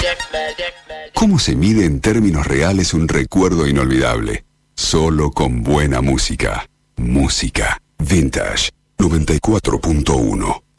¿Cómo se mide en términos reales un recuerdo inolvidable? Solo con buena música. Música Vintage 94.1.